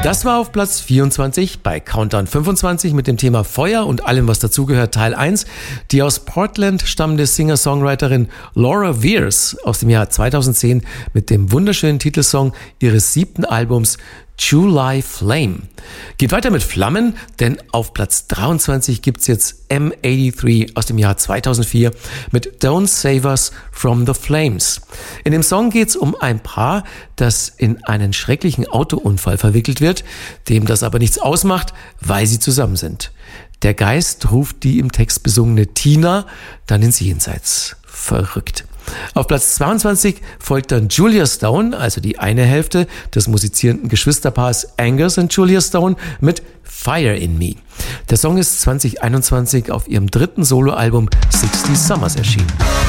Das war auf Platz 24 bei Countdown 25 mit dem Thema Feuer und allem, was dazugehört, Teil 1. Die aus Portland stammende Singer-Songwriterin Laura Weirs aus dem Jahr 2010 mit dem wunderschönen Titelsong ihres 7. Albums July Flame. Geht weiter mit Flammen, denn auf Platz 23 gibt's jetzt M83 aus dem Jahr 2004 mit Don't Save Us from the Flames. In dem Song geht's um ein Paar, das in einen schrecklichen Autounfall verwickelt wird, dem das aber nichts ausmacht, weil sie zusammen sind. Der Geist ruft die im Text besungene Tina dann ins Jenseits. Verrückt. Auf Platz 22 folgt dann Julia Stone, also die eine Hälfte des musizierenden Geschwisterpaars Angus und Julia Stone mit Fire in Me. Der Song ist 2021 auf ihrem 3. Soloalbum 60 Summers erschienen.